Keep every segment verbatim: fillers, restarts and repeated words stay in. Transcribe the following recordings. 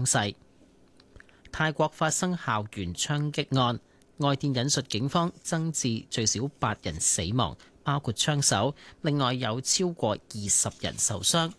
勢。泰國發生校園槍擊案，外電引述警方增至最少八人死亡，包括槍手，另外有超過二十人受傷。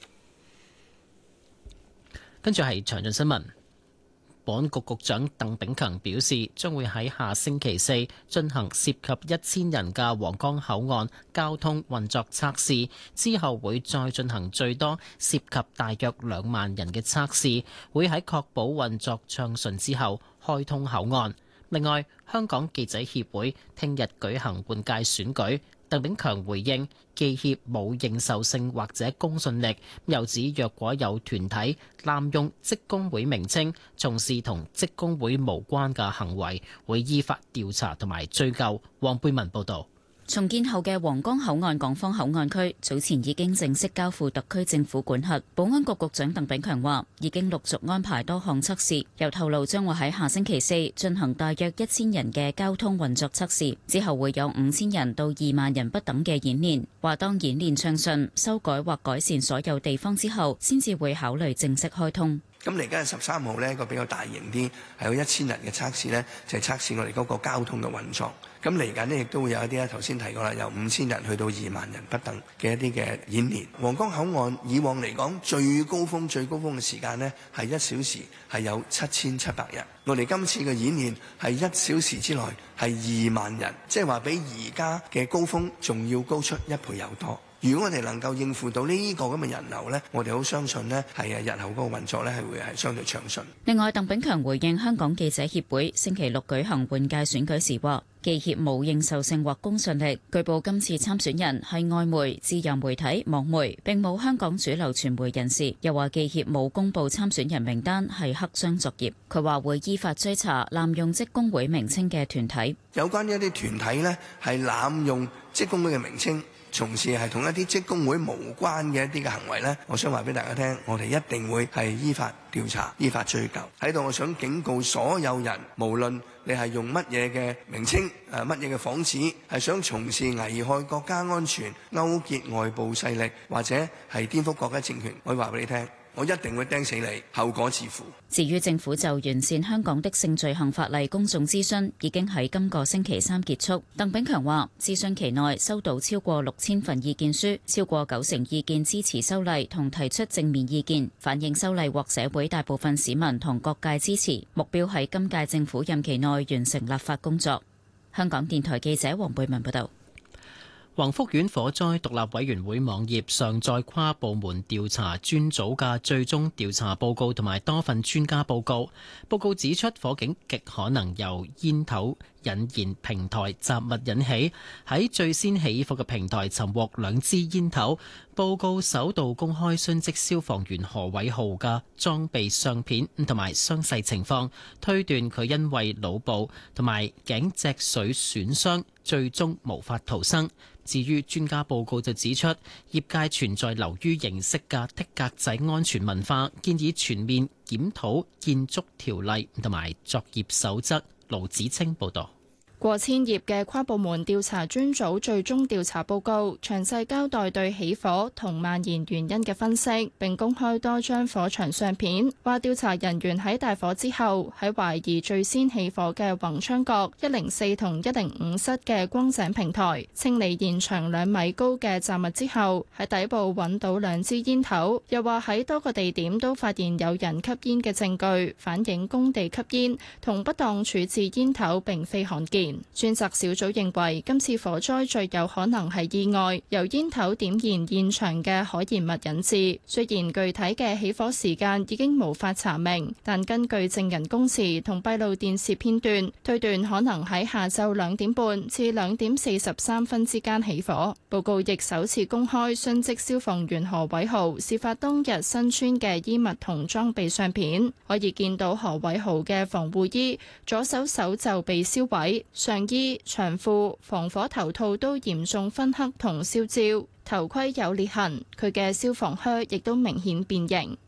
跟住係詳盡新聞。保安局局長鄧炳強表示，將會喺下星期四進行涉及一千人嘅皇崗口岸交通運作測試，之後會再進行最多涉及大約兩萬人嘅測試，會喺確保運作暢順之後開通口岸。另外，香港記者協會聽日舉行換屆選舉。鄧炳強回應，記協冇認受性或者公信力，又指若果有團體濫用職工會名稱，從事同職工會無關嘅行為，會依法調查同埋追究。黃貝文報導。 重建後嘅皇崗口岸港方口岸區早前已經正式交付特區政府管轄。保安局局長鄧炳強話，已經陸續安排多項測試，又透露將會喺下星期四進行大約一千人嘅交通運作測試，之後會有五千人到二萬人不等嘅演練。話當演練暢順，修改或改善所有地方之後，先至會考慮正式開通。 咁嚟緊十三號呢個比較大型啲，係有一千人嘅測試呢，就係測試我哋嗰個交通嘅運作。咁嚟緊呢，亦都會有一啲咧，頭先提過啦，由五千人去到二萬人不等嘅一啲嘅演練。皇崗口岸以往嚟講最高峰最高峰嘅時間呢，係一小時係有七千七百人。我哋今次嘅演練係一小時之內係二萬人，即係話比而家嘅高峰仲要高出一倍有多。如果我哋能夠應付到呢個咁嘅人流呢，我哋好相信呢係啊日後嗰個運作呢係會係相對暢順。 另外，鄧炳強回應香港記者協會星期六舉行換屆選舉時話，記協冇認受性或公信力。據報今次參選人係外媒、自由媒體、網媒，並冇香港主流傳媒人士。又話記協冇公布參選人名單係黑箱作業。佢話會依法追查濫用職工會名稱嘅團體。 有關一啲團體呢係濫用職工會嘅名稱，從事係同一啲職工會無關嘅一啲嘅行為呢，我想話俾大家聽，我哋一定會係依法調查、依法追究。喺度，我想警告所有人，無論你係用乜嘢嘅名稱、誒乜嘢嘅幌子，係想從事危害國家安全、勾結外部勢力或者係顛覆國家政權，我話俾你聽，我一定會釘死你，後果自負。 至於政府就完善香港的性罪行法例公眾諮詢，已經喺今個星期三結束。鄧炳強話，諮詢期內收到超過六千份意見書，超過九成意見支持修例同提出正面意見，反映修例獲社會大部分市民同各界支持。目標喺今屆政府任期內完成立法工作。香港電台記者黃貝文報道。 宏福苑火災獨立委員會網頁上載跨部門調查專組嘅最終調查報告同埋多份專家報告。報告指出，火警極可能由煙頭引燃平台雜物引起。喺最先起火嘅平台尋獲兩支煙頭。報告首度公開殉職消防員何偉浩嘅裝備相片同埋傷勢情況，推斷佢因為腦部同埋頸脊髓損傷，最終無法逃生。至於專家報告就指出，業界存在流於形式嘅剔格仔安全文化，建議全面檢討建築條例同埋作業守則。盧子清報導。 過千頁嘅跨部門調查專組最終調查報告，詳細交代對起火同蔓延原因嘅分析，並公開多張火場相片，話調查人員喺大火之後，喺懷疑最先起火嘅宏昌閣一零四同一零五室嘅光井平台，清理現場兩米高嘅雜物之後，喺底部揾到兩支煙頭。又話喺多個地點都發現有人吸煙嘅證據，反映工地吸煙同不當處置煙頭並非罕見。專責小組認為今次火災最有可能係意外，由煙頭點燃現場嘅可燃物引致。雖然具體嘅起火時間已經無法查明，但根據證人供詞同閉路電視片段，推斷可能喺下晝兩點半至兩點四十三分之間起火。報告亦首次公開殉職消防員何偉豪事發當日身穿嘅衣物同裝備相片，可以見到何偉豪嘅防護衣左手手袖被燒毀。上衣、長褲、防火頭套都嚴重燻黑同燒焦，頭盔有裂痕，佢嘅消防靴亦都明顯變形。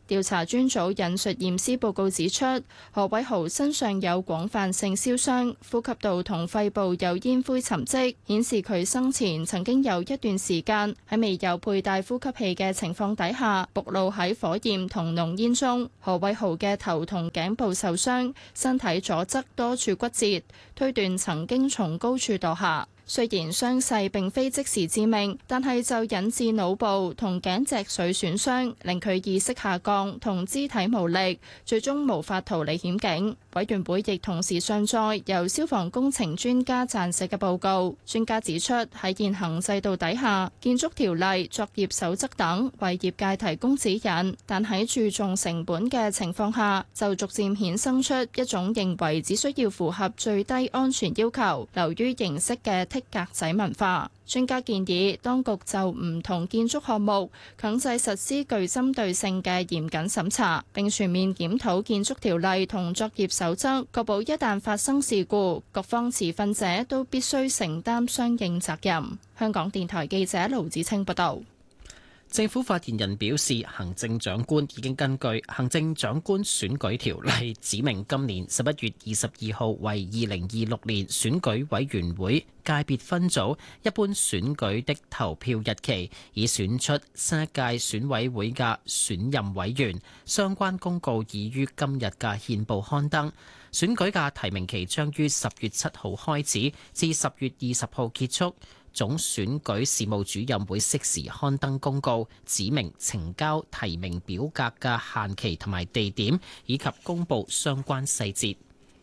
調查專組引述驗屍報告指出，何偉豪身上有廣泛性燒傷，呼吸道同肺部有煙灰沉積，顯示佢生前曾經有一段時間喺未有佩戴呼吸器嘅情況底下，暴露喺火焰同濃煙中。何偉豪嘅頭同頸部受傷，身體左側多處骨折，推斷曾經從高處墮下。雖然傷勢並非即時致命，但係就引致腦部同頸脊髓損傷，令佢意識下降同肢體無力，最終無法逃離險境。委員會亦同時上載由消防工程專家撰寫嘅報告。專家指出，喺現行制度底下，建築條例、作業守則等為業界提供指引，但喺注重成本嘅情況下，就逐漸衍生出一種認為只需要符合最低安全要求、流於形式嘅剔格仔文化。專家建議當局就唔同建築項目強制實施具針對性嘅嚴謹審查，並全面檢討建築條例同作業守則，確保一旦發生事故，各方持份者都必須承擔相應責任。香港電台記者盧子清報道。 政府發言人表示，行政長官已經根據《行政長官選舉條例》指明今年十一月二十二號為二零二六年選舉委員會界別分組一般選舉的投票日期，以選出新一屆選委會嘅選任委員。相關公告已於今日嘅憲報刊登。選舉嘅提名期將於十月七號開始，至十月二十號結束。總選舉事務主任會適時刊登公告，指明呈交提名表格嘅限期同埋地點，以及公布相關細節。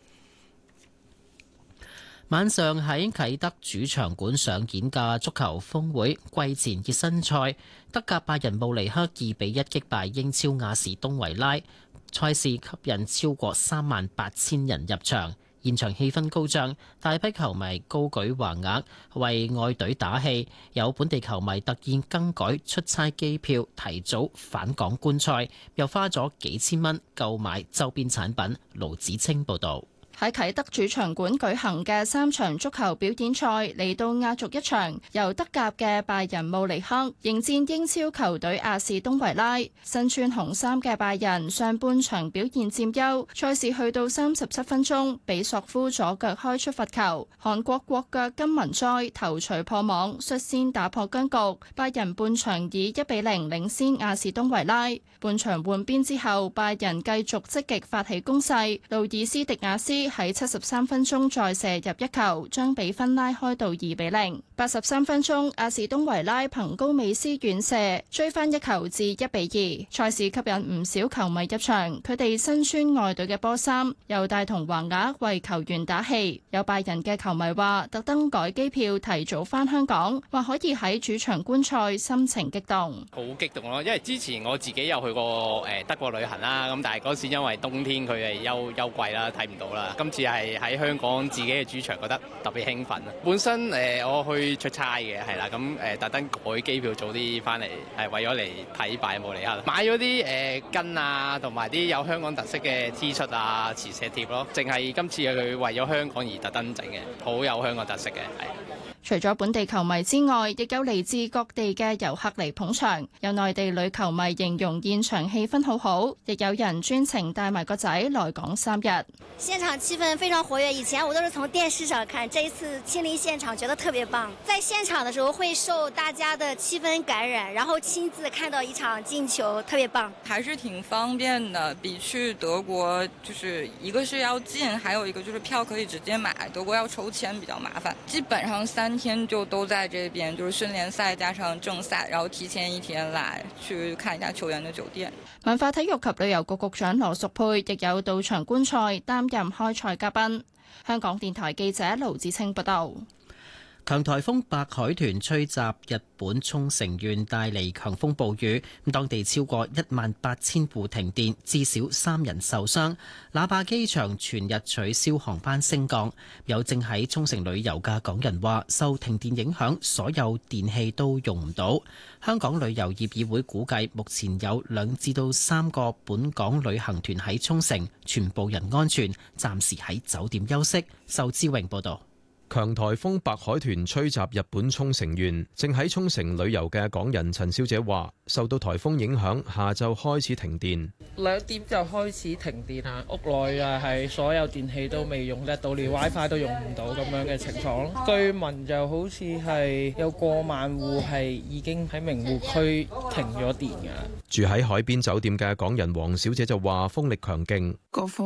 晚上喺啟德主場館上演嘅足球峰會季前熱身賽，德甲拜仁慕尼黑二比一擊敗英超亞士東維拉，賽事吸引超過三萬八千人入場。現場氣氛高漲，大批球迷高舉橫額為愛隊打氣，有本地球迷特意更改出差機票，提早返港觀賽，又花咗幾千蚊購買周邊產品。盧子清報導。 喺啟德主場館舉行嘅三場足球表演賽嚟到壓軸一場，由德甲嘅拜仁慕尼黑迎戰英超球隊亞士東維拉。身穿紅衫嘅拜仁上半場表現佔優，賽事去到三十七分鐘，比索夫左腳開出罰球，韓國國腳金文哉頭槌破網，率先打破僵局。拜仁半場以一比零領先亞士東維拉。半場換邊之後，拜仁繼續積極發起攻勢，路爾斯迪亞斯喺七十三分鐘再射入一球，將比分拉開到二比零。八十三分鐘，亞士東維拉憑高美斯遠射追翻一球至一比二。賽事吸引唔少球迷入場，佢哋身穿愛隊嘅波衫，又帶同橫額為球員打氣。有拜仁嘅球迷話，特登改機票提早翻香港，話可以喺主場觀賽，心情激動。 好激動咯，因為之前我自己有去過誒德國旅行啦，咁但係嗰時因為冬天佢係休休季啦，睇唔到啦。今次係喺香港自己嘅主場，覺得特別興奮啊！本身誒、呃、我去出差嘅係啦，咁誒特登改機票早啲翻嚟，係為咗嚟睇拜仁慕尼黑，買咗啲誒巾啊，同埋啲有香港特色嘅 T 恤啊、磁石貼咯，淨係今次佢為咗香港而特登整嘅，好有香港特色嘅係。 除咗本地球迷之外，亦有嚟自各地嘅遊客嚟捧場。有內地女球迷形容現場氣氛好好，亦有人專程帶埋個仔來港三日。 現場氣氛非常活躍，以前我都是從電視上看，這一次親臨現場覺得特別棒。在現場的時候會受大家的氣氛感染，然後親自看到一場進球，特別棒。 還是挺方便的，比去德國就是一個是要近，還有一個就是票可以直接買，德國要抽籤比較麻煩。基本上三天就都在這邊，就是訓練賽加上正賽，然後提前一天來去看一下球員的酒店。 文化體育及旅遊局局長羅淑佩亦有到場觀賽，擔任開賽嘉賓。香港電台記者盧子清報道。 強颱風白海豚吹襲日本沖繩縣，帶嚟強風暴雨，當地超過一萬八千戶停電，至少三人受傷。那霸機場全日取消航班升降。有正喺沖繩旅遊嘅港人話，受停電影響，所有電器都用唔到。香港旅遊業議會估計，目前有兩至到三個本港旅行團喺沖繩，全部人安全，暫時喺酒店休息。仇志榮報導。 強颱風白海豚吹襲日本沖繩縣，正喺沖繩旅遊嘅港人陳小姐話，受到颱風影響，下晝開始停電。 兩點就開始停電啦，屋內啊係所有電器都未用得到，連 WiFi 都用唔到咁樣嘅情況。據聞就好似係有過萬戶係已經喺名護區停咗電㗎。 住喺海邊酒店嘅港人黃小姐就話，風力強勁。 個風